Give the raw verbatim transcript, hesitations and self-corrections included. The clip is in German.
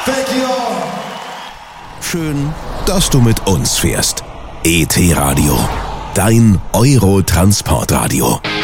Schön, dass du mit uns fährst. E T Radio, dein Euro-Transportradio.